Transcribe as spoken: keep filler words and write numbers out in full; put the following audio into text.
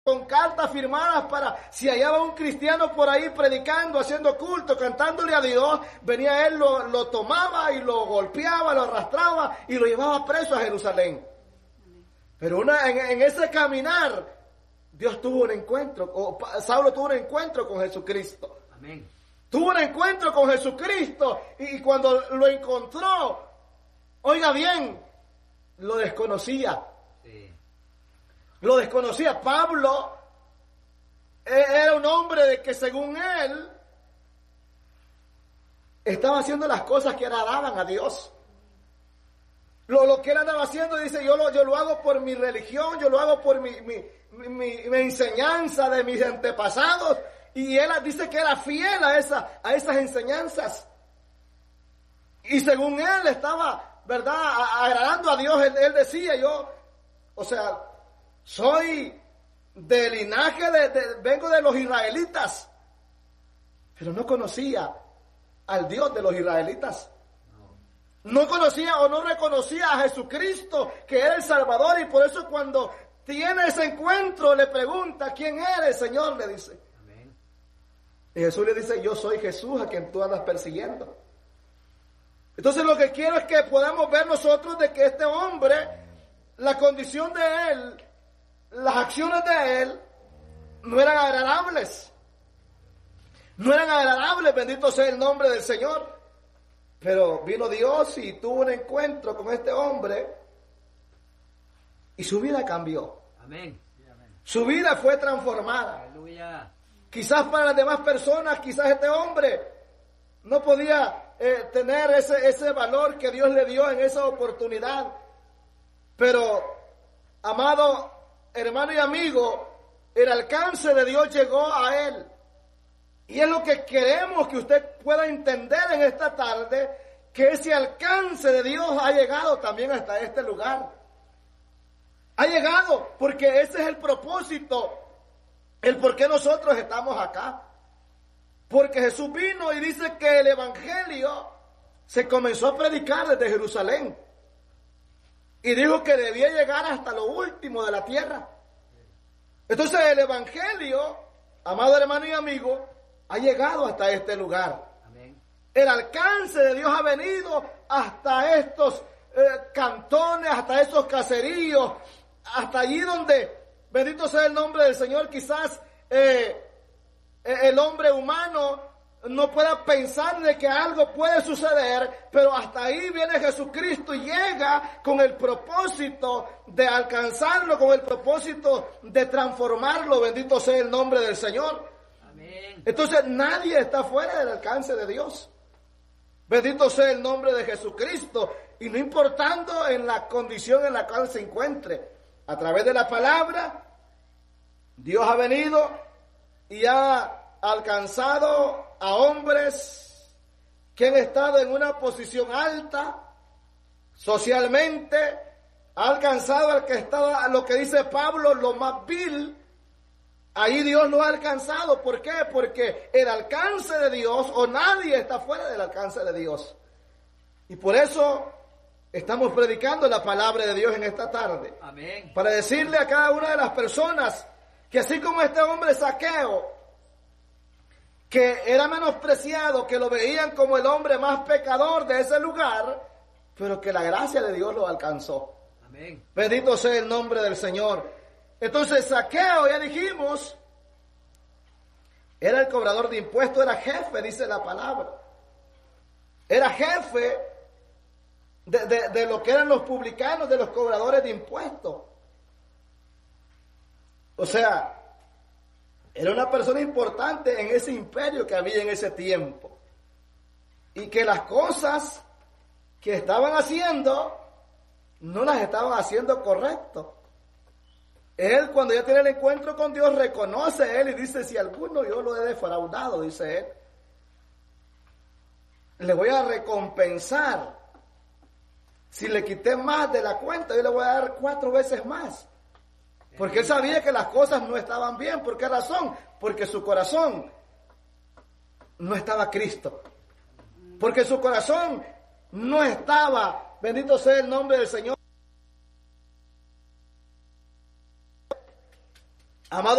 con cartas firmadas para, si hallaba un cristiano por ahí predicando, haciendo culto, cantándole a Dios, venía él, lo, lo tomaba y lo golpeaba, lo arrastraba y lo llevaba preso a Jerusalén. Pero una, en, en ese caminar, Dios tuvo un encuentro, o Saulo tuvo un encuentro con Jesucristo. Amén. Tuvo un encuentro con Jesucristo y, y cuando lo encontró, oiga bien, lo desconocía. Sí. Lo desconocía. Pablo era un hombre de que según él estaba haciendo las cosas que agradaban a Dios. Lo, lo que él andaba haciendo, dice, yo lo, yo lo hago por mi religión, yo lo hago por mi, mi, mi, mi, mi enseñanza de mis antepasados. Y él dice que era fiel a, esa, a esas enseñanzas. Y según él estaba, ¿verdad?, agradando a Dios. Él, él decía, yo, o sea, soy de linaje, de, de, vengo de los israelitas. Pero no conocía al Dios de los israelitas. No conocía o no reconocía a Jesucristo, que era el Salvador. Y por eso cuando tiene ese encuentro, le pregunta, ¿quién eres, Señor?, le dice. Amén. Y Jesús le dice, yo soy Jesús a quien tú andas persiguiendo. Entonces lo que quiero es que podamos ver nosotros de que este hombre, la condición de él, las acciones de él, no eran agradables. No eran agradables, bendito sea el nombre del Señor. Pero vino Dios y tuvo un encuentro con este hombre y su vida cambió. Amén. Su vida fue transformada. Aleluya. Quizás para las demás personas, quizás este hombre no podía eh, tener ese, ese valor que Dios le dio en esa oportunidad. Pero, amado hermano y amigo, el alcance de Dios llegó a él. Y es lo que queremos que usted pueda entender en esta tarde, que ese alcance de Dios ha llegado también hasta este lugar. Ha llegado porque ese es el propósito, el por qué nosotros estamos acá. Porque Jesús vino y dice que el evangelio se comenzó a predicar desde Jerusalén. Y dijo que debía llegar hasta lo último de la tierra. Entonces el evangelio, amado hermano y amigo, ha llegado hasta este lugar. Amén. El alcance de Dios ha venido hasta estos eh, cantones, hasta esos caseríos, hasta allí donde, bendito sea el nombre del Señor, quizás eh, el hombre humano no pueda pensar de que algo puede suceder, pero hasta ahí viene Jesucristo y llega con el propósito de alcanzarlo, con el propósito de transformarlo, bendito sea el nombre del Señor. Entonces nadie está fuera del alcance de Dios. Bendito sea el nombre de Jesucristo. Y no importando en la condición en la cual se encuentre, a través de la palabra, Dios ha venido y ha alcanzado a hombres que han estado en una posición alta socialmente. Ha alcanzado al que está, a lo que dice Pablo, lo más vil. Ahí Dios lo ha alcanzado. ¿Por qué? Porque el alcance de Dios, o nadie está fuera del alcance de Dios. Y por eso estamos predicando la palabra de Dios en esta tarde. Amén. Para decirle a cada una de las personas que así como este hombre Zaqueo, que era menospreciado, que lo veían como el hombre más pecador de ese lugar, pero que la gracia de Dios lo alcanzó. Amén. Bendito sea el nombre del Señor. Entonces Zaqueo, ya dijimos, era el cobrador de impuestos, era jefe, dice la palabra. Era jefe de, de, de lo que eran los publicanos, de los cobradores de impuestos. O sea, era una persona importante en ese imperio que había en ese tiempo. Y que las cosas que estaban haciendo, no las estaban haciendo correcto. Él, cuando ya tiene el encuentro con Dios, reconoce él y dice, si alguno yo lo he defraudado, dice él, le voy a recompensar. Si le quité más de la cuenta, yo le voy a dar cuatro veces más. Porque él sabía que las cosas no estaban bien. ¿Por qué razón? Porque su corazón no estaba Cristo. Porque su corazón no estaba, bendito sea el nombre del Señor, Amado